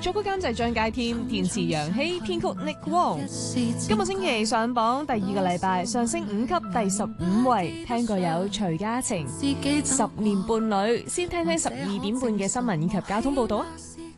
作曲監製張佳添，填詞楊希，編曲 Nick Wong。今個星期上榜第2個禮拜，上升5級，第15位。聽過有徐嘉晴《10年伴侶》，先聽聽12點半嘅新聞以及交通報道啊。